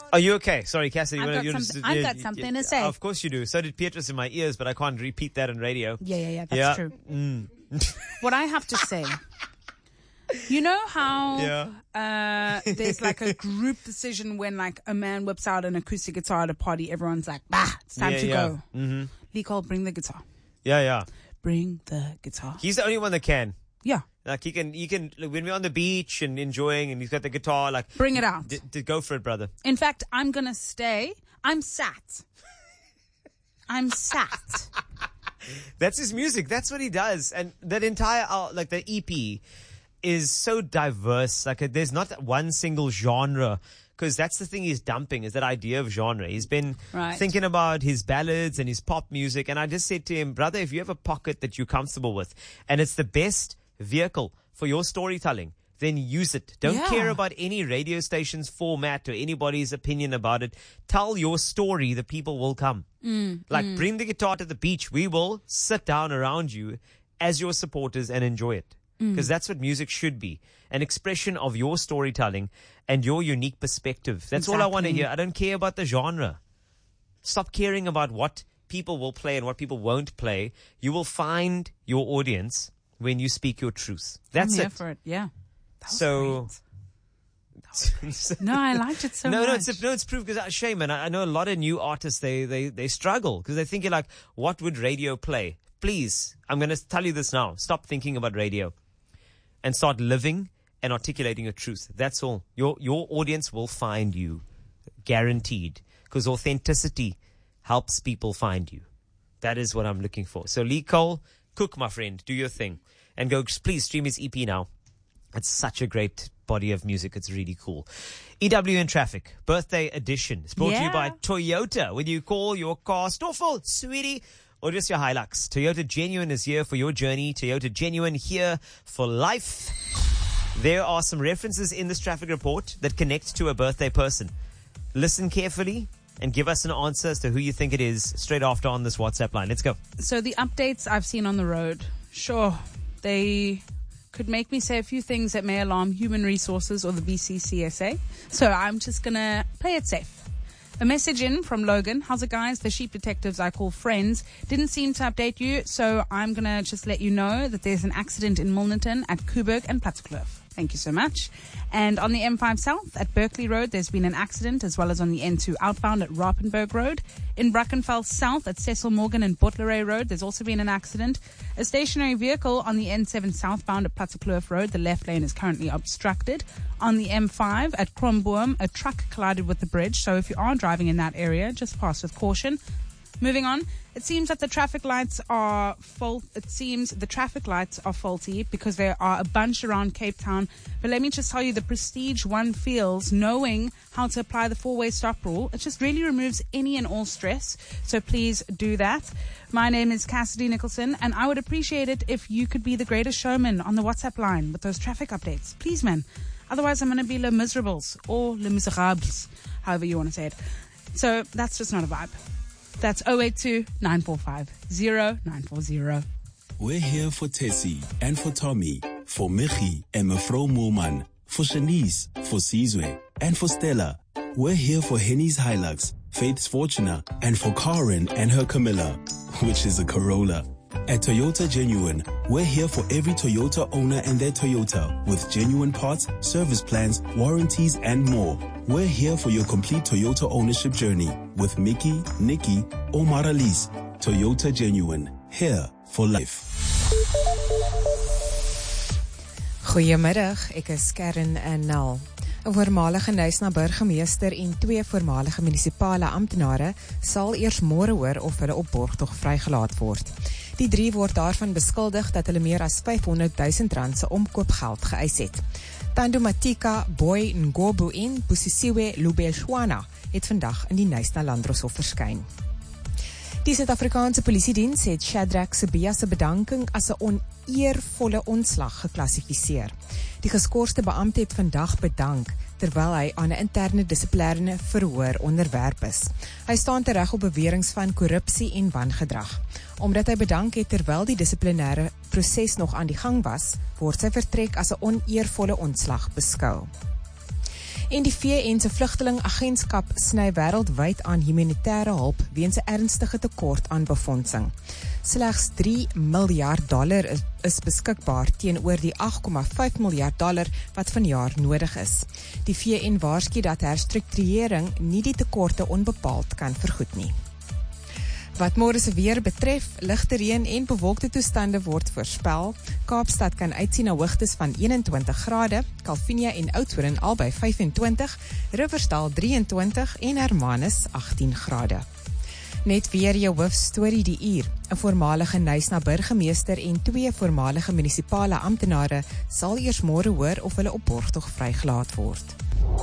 Are you okay? Sorry, Cassidy. I've got something to say. Of course you do. So did Beatrice in my ears, but I can't repeat that on radio. Yeah, that's true. What I have to say, you know how there's like a group decision when like a man whips out an acoustic guitar at a party, everyone's like, bah, it's time to go. Mm-hmm. Lee Cole, bring the guitar. Yeah. Bring the guitar. He's the only one that can. Yeah. Like he can, when we're on the beach and enjoying and he's got the guitar, like. Bring it out. Go for it, brother. In fact, I'm going to stay. I'm sat. That's his music. That's what he does. And that entire, like the EP is so diverse. Like there's not one single genre. Because that's the thing he's dumping, is that idea of genre. He's been thinking about his ballads and his pop music. And I just said to him, brother, if you have a pocket that you're comfortable with and it's the best vehicle for your storytelling, then use it. Don't care about any radio station's format or anybody's opinion about it. Tell your story. The people will come. Bring the guitar to the beach. We will sit down around you as your supporters and enjoy it. Because that's what music should be. An expression of your storytelling and your unique perspective. That's all I want to hear. I don't care about the genre. Stop caring about what people will play and what people won't play. You will find your audience when you speak your truth. That's I'm here it. For it. Yeah. So... No, I liked it so much. It's proof because shame, and I know a lot of new artists, they struggle because they're thinking like, what would radio play? Please, I'm going to tell you this now. Stop thinking about radio and start living and articulating your truth. That's all. Your audience will find you, guaranteed, because authenticity helps people find you. That is what I'm looking for. So Lee Cole, cook, my friend, do your thing, and go. Please stream his EP now. It's such a great body of music. It's really cool. EW in Traffic, birthday edition. It's brought to you by Toyota. When you call your car Stoffel, sweetie, or just your Hilux, Toyota Genuine is here for your journey. Toyota Genuine, here for life. There are some references in this traffic report that connect to a birthday person. Listen carefully and give us an answer as to who you think it is straight after on this WhatsApp line. Let's go. So the updates I've seen on the road, sure, they could make me say a few things that may alarm human resources or the BCCSA. So I'm just going to play it safe. A message in from Logan. How's it, guys? The sheep detectives I call friends didn't seem to update you, so I'm going to just let you know that there's an accident in Milnerton at Kuburg and Plattekloof. Thank you so much. And on the M5 South at Berkeley Road, there's been an accident, as well as on the N2 outbound at Rapenburg Road. In Brackenfell South at Cecil Morgan and Butleray Road, there's also been an accident. A stationary vehicle on the N7 southbound at Plattekloof Road, the left lane is currently obstructed. On the M5 at Kromboom, a truck collided with the bridge, so if you are driving in that area, just pass with caution. Moving on, it seems that the traffic lights are faulty because there are a bunch around Cape Town. But let me just tell you, the prestige one feels knowing how to apply the four-way stop rule. It just really removes any and all stress. So please do that. My name is Cassidy Nicholson, and I would appreciate it if you could be the greatest showman on the WhatsApp line with those traffic updates. Please, man. Otherwise, I'm going to be Le Miserables or Le Miserables, however you want to say it. So that's just not a vibe. That's 082-945-0940. We're here for Tessie and for Tommy, for Michi and Mefro Moman, for Shanice, for Sizwe, and for Stella. We're here for Henny's Hilux, Faith's Fortuna, and for Karen and her Camilla, which is a Corolla. At Toyota Genuine, we're here for every Toyota owner and their Toyota, with genuine parts, service plans, warranties, and more. We're here for your complete Toyota ownership journey with Mickey, Nikki, or Maralise. Toyota Genuine, here for life. Goeiemiddag, ek is Karen Nel. 'n Voormalige Knysna burgemeester en 2 voormalige munisipale amptenare sal eers môre hoor of hulle op borgtog vrygelaat word. Die 3 word daarvan beskuldig dat hulle meer as R500,000 se omkoopgeld geëis het. Tando Matika, Boy Ngobu en Busisiwe Lubelshwana het vandag in die Knysna Landdroshof verskyn. Die Suid-Afrikaanse Polisiediens het Shadrack Sibiya se bedanking as 'n oneervolle ontslag geklassifiseer. Die geskorste beampte het vandag bedank terwyl hy aan 'n interne dissiplinêre verhoor onderwerp is. Hy staan tereg op beweringe van korrupsie en wangedrag. Omdat hy bedank het terwyl die dissiplinêre proses nog aan die gang was, word sy vertrek as 'n oneervolle ontslag beskou. En die VN se vlugtelingagentskap sny wêreldwyd aan humanitêre hulp weens 'n ernstige tekort aan befondsing. Slegs $3 miljard is beskikbaar teenoor die $8,5 miljard wat vanjaar nodig is. Die VN waarsku dat herstrukturering nie die tekorte onbepaald kan vergoed nie. Wat môre se weer betref, ligte reën en bewolkte toestande word voorspel. Kaapstad kan uitsien na hoogtes van 21 grade, Kalvinia en Oudtshoorn albei 25, Riversdal 23 en Hermanus 18 grade. Net weer jou hoofstorie die uur. 'n Voormalige Knysna burgemeester en 2 voormalige munisipale amptenare sal eers môre hoor of hulle op borgtog vrygelaat word.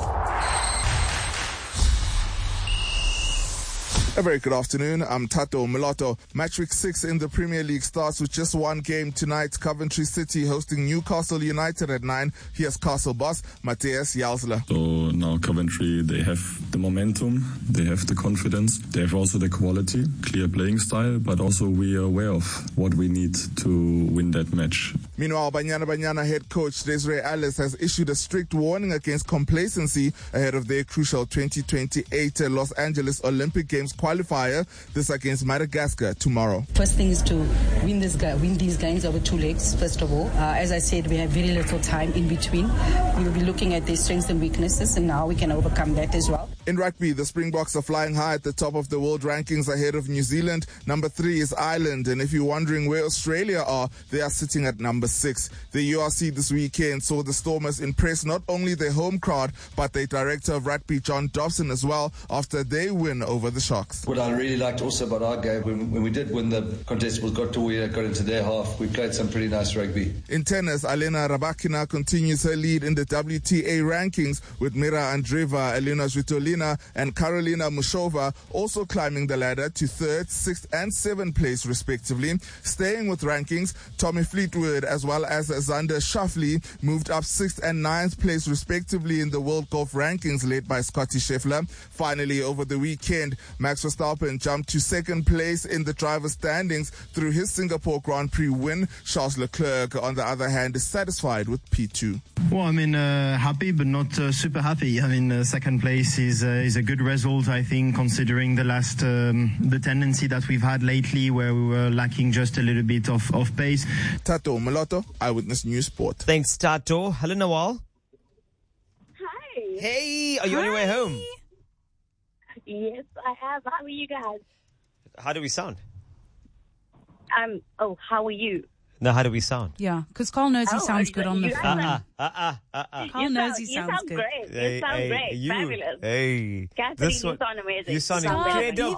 A very good afternoon. I'm Tato Mulatto. Match week 6 in the Premier League starts with just one game tonight. Coventry City hosting Newcastle United at 9. Here's Castle boss, Matthias Jalsler. So now Coventry, they have the momentum, they have the confidence, they have also the quality, clear playing style, but also we are aware of what we need to win that match. Meanwhile, Banyana head coach Desiree Ellis has issued a strict warning against complacency ahead of their crucial 2028 Los Angeles Olympic Games qualifier, this against Madagascar tomorrow. First thing is to win these games over 2 legs, first of all. As I said, we have very little time in between. We will be looking at their strengths and weaknesses, and now we can overcome that as well. In rugby, the Springboks are flying high at the top of the world rankings ahead of New Zealand. Number 3 is Ireland, and if you're wondering where Australia are, they are sitting at number 6. The URC this weekend saw the Stormers impress not only their home crowd, but their director of rugby, John Dobson, as well, after their win over the Sharks. What I really liked also about our game, when we did win the contest, was got into their half. We played some pretty nice rugby. In tennis, Alena Rybakina continues her lead in the WTA rankings, with Mira Andreeva, Elena Svitolina, and Karolina Mushova also climbing the ladder to 3rd, 6th, and 7th place respectively. Staying with rankings, Tommy Fleetwood as well as Xander Schauffele moved up 6th and 9th place respectively in the World Golf rankings led by Scottie Scheffler. Finally, over the weekend, Max Verstappen jumped to 2nd place in the driver's standings through his Singapore Grand Prix win. Charles Leclerc, on the other hand, is satisfied with P2. Well, happy but not super happy. 2nd place is a good result, I think, considering the tendency that we've had lately where we were lacking just a little bit of pace. Tato Mulatto, Eyewitness News Sport. Thanks, Tato. Hello, Nawal. Hi. Hey, are you on your way home? Yes, I have. How are you guys? How do we sound? How are you? No, how do we sound? Yeah, because Carl knows he sounds good on the phone. Carl knows he sounds good. Great. You sound great. Fabulous. Hey. Catherine, you sound amazing. You sound incredible.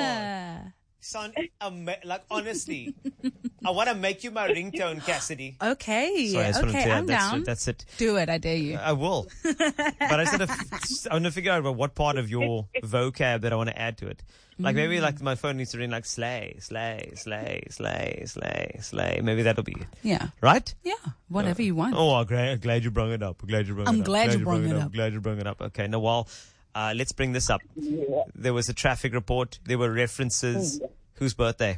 Sound like, honestly, I want to make you my ringtone, Cassidy. Okay. Sorry, I just wanted to I'm down. That's it. Do it, I dare you. I will. But I want to figure out about what part of your vocab that I want to add to it. Like maybe like my phone needs to ring like slay, slay, slay, slay, slay, slay. Maybe that'll be it. Yeah. Right? Yeah. Whatever you want. Oh, glad you brought it up. Glad you brought it up. Okay. Now, well, let's bring this up. There was a traffic report. There were references. Whose birthday?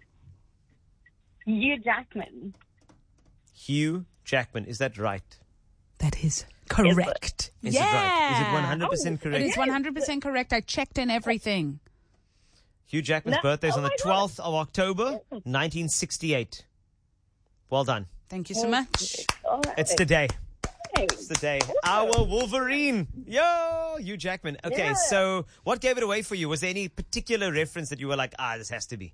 Hugh Jackman. Hugh Jackman. Is that right? That is correct. Is it right? Is it 100% correct? It is 100% correct. I checked in everything. Hugh Jackman's birthday is on the 12th of October, 1968. Well done. Thank you so much. It's today. It's the day. Our Wolverine. Yo, Hugh Jackman. Okay, so what gave it away for you? Was there any particular reference that you were like, this has to be?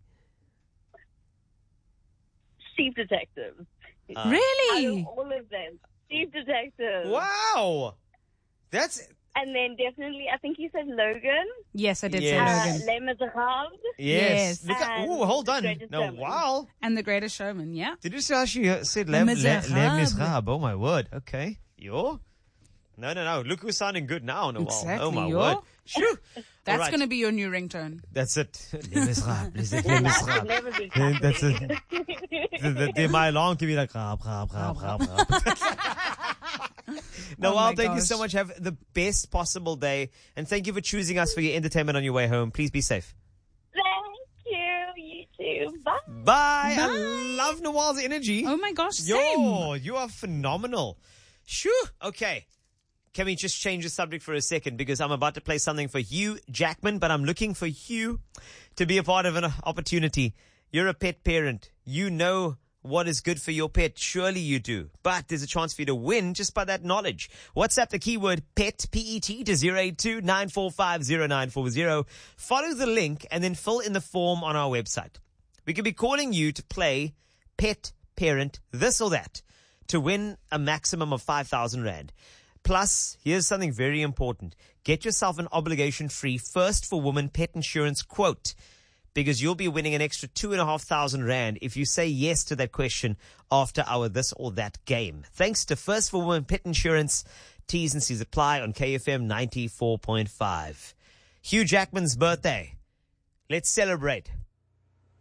Chief Detective. Really? All of them. Chief Detective. Wow. And then definitely, I think you said Logan. Yes, I did say Logan. Les Miserables. Yes. Hold on. No, wow. And The Greatest Showman, yeah. Did you see how she said Les Miserables? Oh, my word. Okay. Yo. No. Look who's sounding good now. No, exactly. Oh, my word. Shoo. That's going to be your new ringtone. That's it. Les Miserables. Les Miserables. That's it. My alarm can be like, rap. Nawal, thank you so much. Have the best possible day. And thank you for choosing us for your entertainment on your way home. Please be safe. Thank you. You too. Bye. Bye. I love Nawal's energy. Oh my gosh, same. Yo, you are phenomenal. Shoo. Okay. can we just change the subject for a second? Because I'm about to play something for Hugh Jackman, but I'm looking for Hugh to be a part of an opportunity. You're a pet parent. You know what is good for your pet. Surely you do. But there's a chance for you to win just by that knowledge. WhatsApp the keyword PET, P-E-T, to 082-945-0940. Follow the link and then fill in the form on our website. We could be calling you to play Pet Parent This or That to win a maximum of 5,000 Rand. Plus, here's something very important. Get yourself an obligation-free First for Women pet insurance quote, because you'll be winning an extra 2,500 Rand if you say yes to that question after our This or That game. Thanks to First for Women Pet Insurance. T's and C's apply on KFM 94.5. Hugh Jackman's birthday. Let's celebrate.